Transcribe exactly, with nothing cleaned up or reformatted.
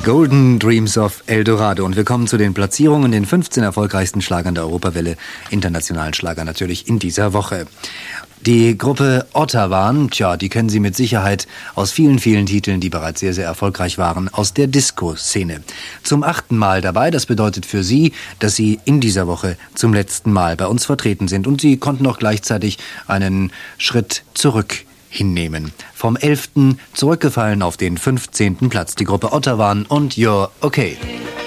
Golden Dreams of Eldorado. Und wir kommen zu den Platzierungen, den fünfzehn erfolgreichsten Schlagern der Europawelle, internationalen Schlager natürlich in dieser Woche. Die Gruppe Ottawan, tja, die kennen Sie mit Sicherheit aus vielen, vielen Titeln, die bereits sehr, sehr erfolgreich waren, aus der Disco-Szene. Zum achten Mal dabei, das bedeutet für Sie, dass Sie in dieser Woche zum letzten Mal bei uns vertreten sind. Und Sie konnten auch gleichzeitig einen Schritt zurück hinnehmen. Vom elften zurückgefallen auf den fünfzehnten Platz. Die Gruppe Ottawan und You're Okay.